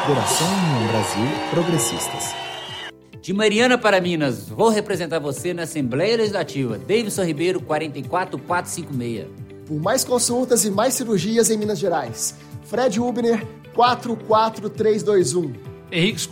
Federação União Brasil Progressistas. De Mariana para Minas, vou representar você na Assembleia Legislativa. Davidson Ribeiro, 44456. Por mais consultas e mais cirurgias em Minas Gerais. Fred Hubner, 44321. Henrique